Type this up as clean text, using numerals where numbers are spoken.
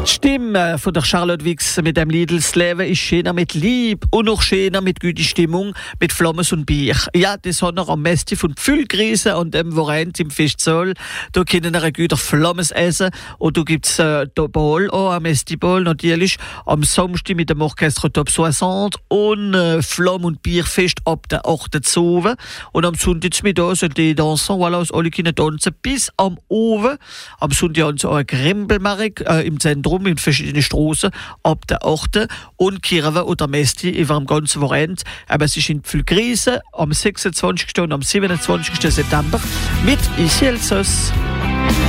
Stimme von der Charlotte Wix mit dem Lied «Das Leben ist schöner mit Lieb» und noch schöner mit guter Stimmung, mit Flammes und Bier. Ja, das hat noch am meisten von Pfüllkrise und dem Vorent im Festsaal. Da können wir guter Flammes essen und da gibt's Ball, auch am Festival natürlich, am Samstag mit dem Orchestre Top 60 und Flamme und Bierfest ab der 8. Uhr. Und am Sonntagmittag sind die Dansen, voilà, alle können tanzen bis am Oven. Am Sonntag haben sie auch ein Grimbelmarkt im Zentrum, in verschiedenen Straßen, ab der 8. Und Kirche oder Mesti über am ganzen Wochenende. Aber es ist in Pfüllkrise am 26. und am 27. September mit Isi Elsass.